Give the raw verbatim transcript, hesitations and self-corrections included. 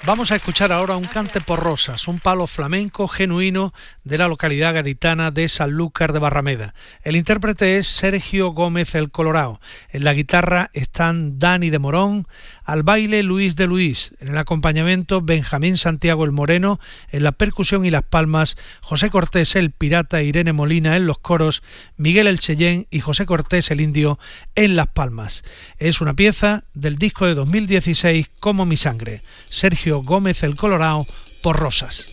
Vamos a escuchar ahora un cante por rosas, un palo flamenco genuino de la localidad gaditana de Sanlúcar de Barrameda. El intérprete es Sergio Gómez el Colorao. En la guitarra están Dani de Morón, al baile Luis de Luis, en el acompañamiento Benjamín Santiago el Moreno, en la percusión y las palmas José Cortés el Pirata, Irene Molina en los coros, Miguel el Cheyén y José Cortés el Indio en las palmas. Es una pieza del disco de dos mil dieciséis Como mi sangre. Sergio Gómez el Colorao por Rosas.